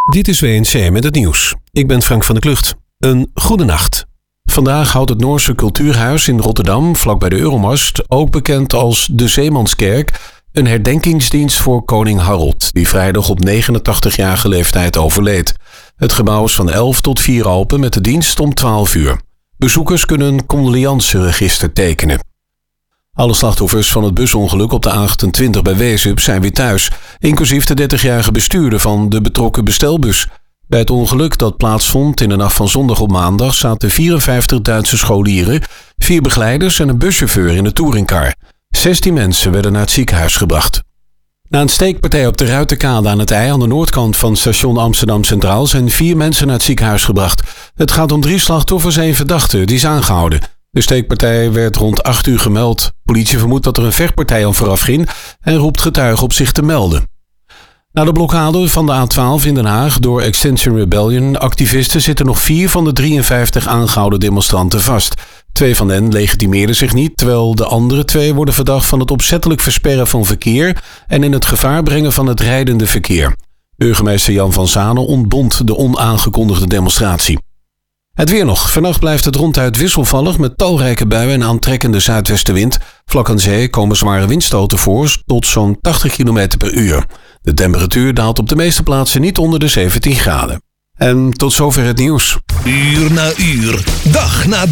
Dit is WNC met het nieuws. Ik ben Frank van der Klucht. Een goede nacht. Vandaag houdt het Noorse Cultuurhuis in Rotterdam, vlakbij de Euromast, ook bekend als de Zeemanskerk, een herdenkingsdienst voor koning Harold, die vrijdag op 89-jarige leeftijd overleed. Het gebouw is van 11 tot 4 open met de dienst om 12 uur. Bezoekers kunnen een condoleanceregister tekenen. Alle slachtoffers van het busongeluk op de A28 bij Wezep zijn weer thuis, inclusief de 30-jarige bestuurder van de betrokken bestelbus. Bij het ongeluk dat plaatsvond in de nacht van zondag op maandag zaten 54 Duitse scholieren, 4 begeleiders en een buschauffeur in de touringcar. 16 mensen werden naar het ziekenhuis gebracht. Na een steekpartij op de Ruiterkade aan het IJ aan de noordkant van station Amsterdam Centraal zijn 4 mensen naar het ziekenhuis gebracht. Het gaat om 3 slachtoffers en 1 verdachte, die is aangehouden. De steekpartij werd rond 8 uur gemeld. Politie vermoedt dat er een vechtpartij aan vooraf ging en roept getuigen op zich te melden. Na de blokkade van de A12 in Den Haag door Extinction Rebellion activisten zitten nog 4 van de 53 aangehouden demonstranten vast. 2 van hen legitimeerden zich niet, terwijl de andere 2 worden verdacht van het opzettelijk versperren van verkeer en in het gevaar brengen van het rijdende verkeer. Burgemeester Jan van Zanen ontbond de onaangekondigde demonstratie. Het weer nog. Vannacht blijft het ronduit wisselvallig met talrijke buien en aantrekkende zuidwestenwind. Vlak aan zee komen zware windstoten voor tot zo'n 80 km per uur. De temperatuur daalt op de meeste plaatsen niet onder de 17 graden. En tot zover het nieuws. Uur na uur, dag na dag.